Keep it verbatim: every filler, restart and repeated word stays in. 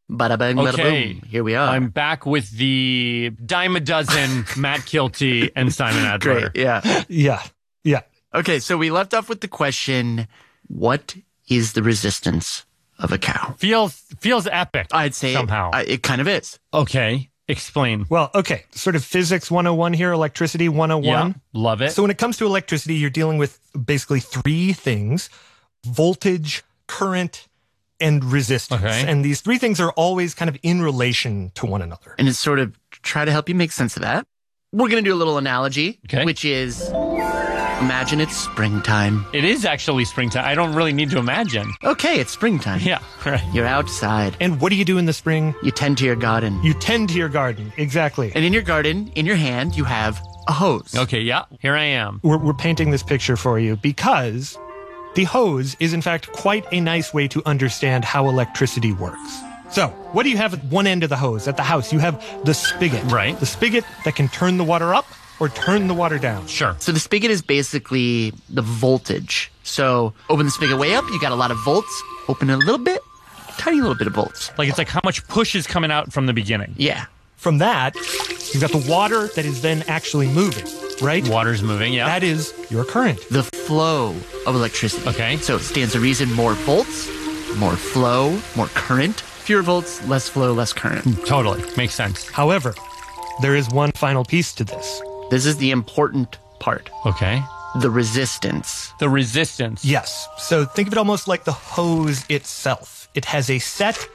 Bada bang, bada Okay. boom. Here we are. I'm back with the dime a dozen Matt Kilty and Simon Adler. Great. Yeah. Yeah. Yeah. Okay. So we left off with the question, what is the resistance of a cow? Feels feels epic. I'd say somehow. It, it kind of is. Okay. Explain. Well, okay. Sort of physics one oh one here, electricity one oh one. Yeah, love it. So when it comes to electricity, you're dealing with basically three things: voltage, current, and resistance. Okay. And these three things are always kind of in relation to one another. And it's sort of try to help you make sense of that. We're going to do a little analogy, Okay. which is imagine it's springtime. It is actually springtime. I don't really need to imagine. Okay, it's springtime. Yeah, right. You're outside. And what do you do in the spring? You tend to your garden. You tend to your garden. Exactly. And in your garden, in your hand, you have a hose. Okay, yeah. Here I am. We're, we're painting this picture for you because the hose is, in fact, quite a nice way to understand how electricity works. So, what do you have at one end of the hose? At the house, you have the spigot. Right. The spigot that can turn the water up or turn the water down. Sure. So the spigot is basically the voltage. So open the spigot way up, you got a lot of volts. Open it a little bit, tiny little bit of volts. Like it's like how much push is coming out from the beginning. Yeah. From that, you've got the water that is then actually moving, right? Water's moving, yeah. That is your current. The flow of electricity. Okay. So it stands to reason more volts, more flow, more current. Fewer volts, less flow, less current. Totally. Makes sense. However, there is one final piece to this. This is the important part. Okay. The resistance. The resistance. Yes. So think of it almost like the hose itself. It has a set